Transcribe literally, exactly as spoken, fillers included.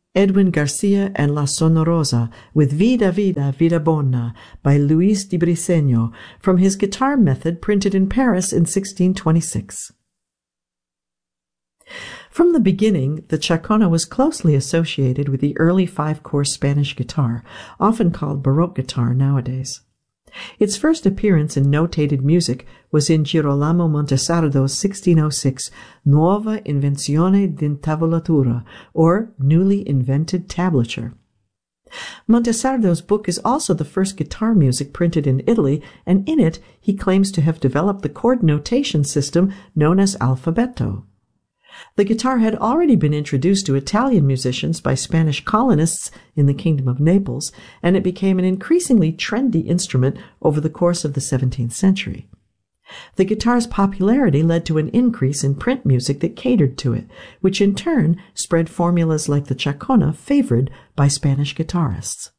Edwin Garcia and La Sonorosa with Vida Vida Vida Bona by Luis di Briceño from his guitar method printed in Paris in sixteen twenty-six. From the beginning, the chacona was closely associated with the early five-course Spanish guitar, often called Baroque guitar nowadays. Its first appearance in notated music was in Girolamo Montesardo's sixteen oh six Nuova Invenzione d'Intavolatura, or Newly Invented Tablature. Montesardo's book is also the first guitar music printed in Italy, and in it he claims to have developed the chord notation system known as alfabeto. The guitar had already been introduced to Italian musicians by Spanish colonists in the Kingdom of Naples, and it became an increasingly trendy instrument over the course of the seventeenth century. The guitar's popularity led to an increase in print music that catered to it, which in turn spread formulas like the chacona favored by Spanish guitarists.